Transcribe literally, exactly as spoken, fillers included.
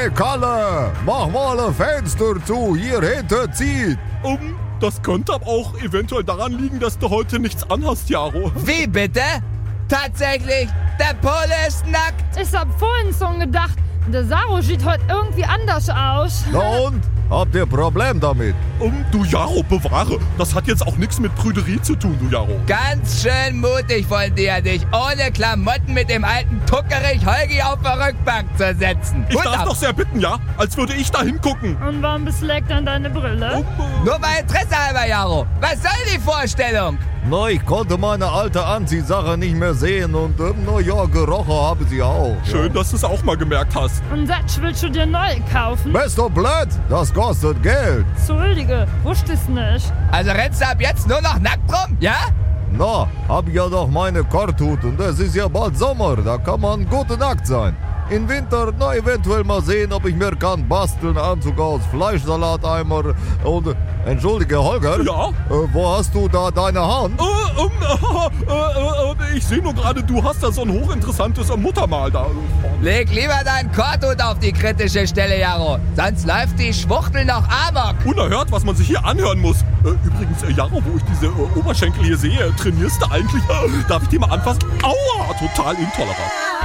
Hey Kalle, mach mal ein Fenster zu, hier hinten zieht. Um, das könnte aber auch eventuell daran liegen, dass du heute nichts anhast, Jaro. Wie bitte? Tatsächlich, der Pole ist nackt. Ich hab vorhin schon gedacht, der Saro sieht heute irgendwie anders aus. Na und? Habt ihr Problem damit? Um, du Jaro, bewahre. Das hat jetzt auch nichts mit Prüderie zu tun, du Jaro. Ganz schön mutig von dir, dich ohne Klamotten mit dem alten Tuckerich Holgi auf der Rückbank zu setzen. Ich Hut darf ab. doch sehr bitten, ja? Als würde ich da hingucken. Und warum beschlägt dann deine Brille? Um, äh, Nur mal Interesse halber, Jaro. Was soll die Vorstellung? Na, ich konnte meine alte Anziehsache nicht mehr sehen und ähm, na ja, gerochen habe sie auch. schön, dass du es auch mal gemerkt hast. Und das willst du dir neu kaufen? Bist du blöd? Das kostet Geld. Entschuldige, wusste es nicht. Also rennst du ab jetzt nur noch nackt rum, ja? Na, hab ja doch meine Korthut und es ist ja bald Sommer, da kann man gut nackt sein. Im Winter, na, eventuell mal sehen, ob ich mir kann basteln, Anzug aus Fleischsalateimer und... Entschuldige, Holger? Ja? Äh, wo hast du da deine Hand? Äh, um, äh, äh, äh, ich sehe nur gerade, du hast da so ein hochinteressantes äh, Muttermal da. Leg lieber deinen Korthut auf die kritische Stelle, Jaro. Sonst läuft die Schwuchtel noch amok. Unerhört, was man sich hier anhören muss. Äh, übrigens, äh, Jaro, wo ich diese äh, Oberschenkel hier sehe, trainierst du eigentlich? Äh, darf ich die mal anfassen? Aua, total intolerant.